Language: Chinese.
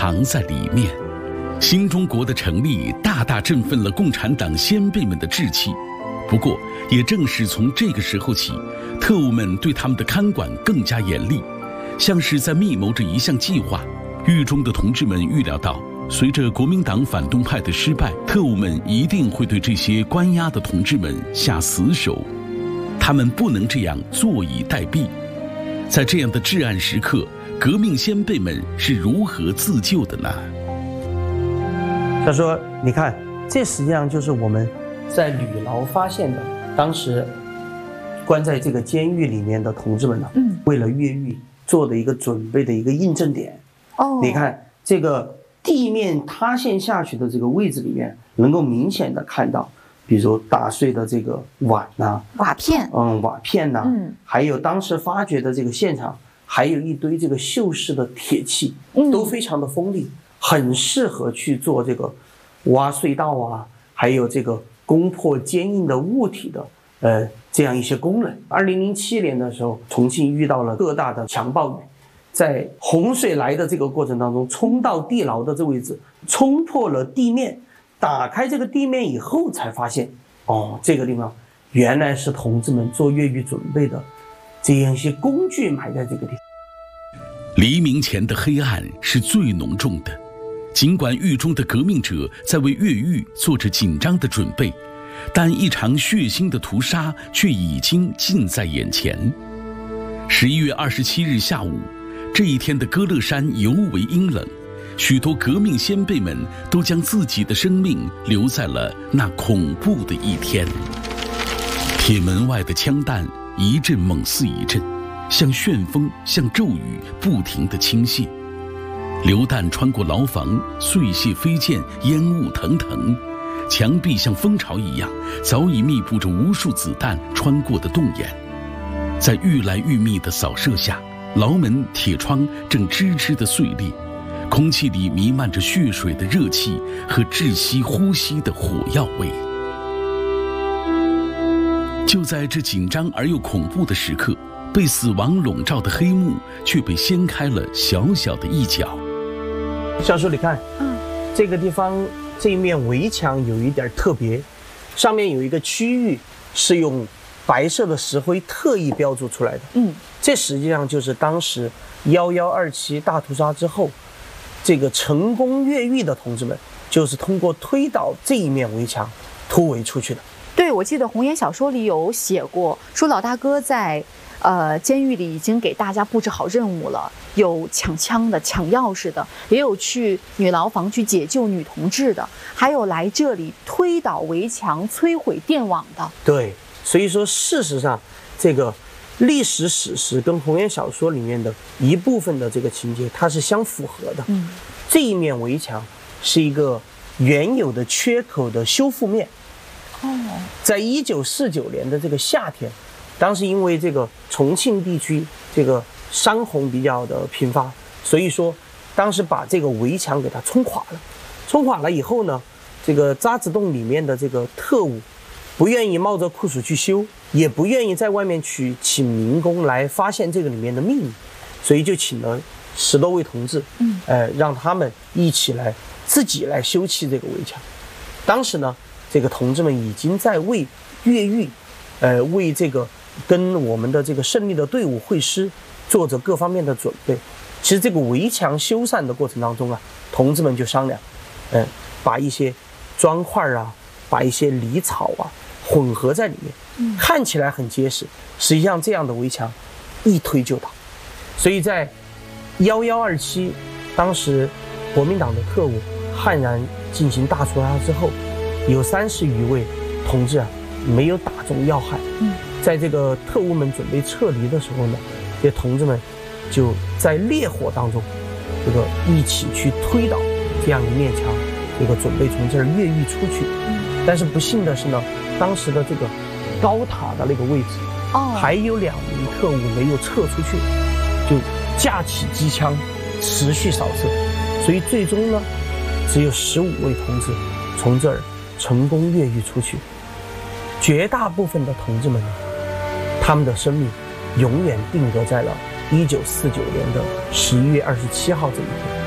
藏在里面。新中国的成立大大振奋了共产党先辈们的志气。不过，也正是从这个时候起，特务们对他们的看管更加严厉，像是在密谋着一项计划。狱中的同志们预料到，随着国民党反动派的失败，特务们一定会对这些关押的同志们下死手，他们不能这样坐以待毙。在这样的至暗时刻，革命先辈们是如何自救的呢？ 他说：“你看，这实际上就是我们在吕牢发现的，当时关在这个监狱里面的同志们呢，为了越狱做的一个准备的一个印证点。你看这个地面塌陷下去的这个位置里面，能够明显的看到，比如打碎的这个碗呐、 瓦片， 瓦片呐，还有当时发掘的这个现场，还有一堆这个锈蚀的铁器，都非常的锋利。”很适合去做这个挖隧道啊，还有这个攻破坚硬的物体的这样一些功能。2007年的时候，重庆遇到了特大的强暴雨，在洪水来的这个过程当中，冲到地牢的这位置，冲破了地面，打开这个地面以后，才发现这个地方原来是同志们做越狱准备的这样一些工具埋在这个地方。 黎明前的黑暗是最浓重的。尽管狱中的革命者在为越狱做着紧张的准备，但一场血腥的屠杀却已经近在眼前。11月27日下午，这一天的歌乐山尤为阴冷，许多革命先辈们都将自己的生命留在了那恐怖的一天。铁门外的枪弹一阵猛似一阵，像旋风，像骤雨，不停地倾泻。流弹穿过牢房，碎屑飞溅，烟雾腾腾，墙壁像蜂巢一样，早已密布着无数子弹穿过的洞眼。在愈来愈密的扫射下，牢门铁窗正吱吱地碎裂，空气里弥漫着血水的热气和窒息呼吸的火药味。就在这紧张而又恐怖的时刻，被死亡笼罩的黑幕却被掀开了小小的一角。 小叔，你看，这个地方这一面围墙有一点特别，上面有一个区域是用白色的石灰特意标注出来的。这实际上就是当时1127大屠杀之后，这个成功越狱的同志们，就是通过推倒这一面围墙突围出去的。 对，我记得红岩小说里有写过，说老大哥在监狱里已经给大家布置好任务了，有抢枪的、抢钥匙的，也有去女牢房去解救女同志的，还有来这里推倒围墙、摧毁电网的。 对，所以说事实上，这个历史史实跟红岩小说里面的一部分的这个情节，它是相符合的。这一面围墙是一个原有的缺口的修复面。在1949年的这个夏天，当时因为这个重庆地区这个山洪比较的频发，所以说当时把这个围墙给它冲垮了。冲垮了以后呢，这个渣滓洞里面的这个特务不愿意冒着酷暑去修，也不愿意在外面去请民工来发现这个里面的秘密，所以就请了10多位同志，让他们一起来自己来修葺这个围墙。当时呢，这个同志们已经在为越狱，为这个跟我们的这个胜利的队伍会师做着各方面的准备。其实这个围墙修缮的过程当中啊，同志们就商量，把一些砖块啊，把一些泥草啊混合在里面，看起来很结实，实际上这样的围墙一推就倒。所以在1127，当时国民党的特务悍然进行大屠杀之后，有30余位同志啊没有打中要害。在这个特务们准备撤离的时候呢，这些同志们就在烈火当中，这个一起去推倒这样一面墙，这个准备从这儿越狱出去。但是不幸的是呢，当时的这个高塔的那个位置，还有2名特务没有撤出去，就架起机枪持续扫射，所以最终呢，只有15位同志从这儿成功越狱出去。绝大部分的同志们呢，他们的生命永远定格在了1949年的11月27号这一天。